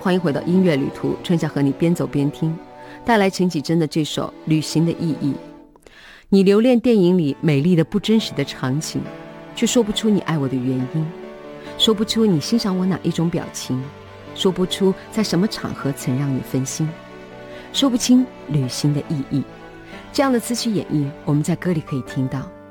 欢迎回到音乐旅途，春夏和你边走边听，带来陈绮贞的这首《旅行的意义》。你留恋电影里美丽的不真实的场景，却说不出你爱我的原因，说不出你欣赏我哪一种表情，说不出在什么场合曾让你分心，说不清旅行的意义。这样的词曲演绎，我们在歌里可以听到。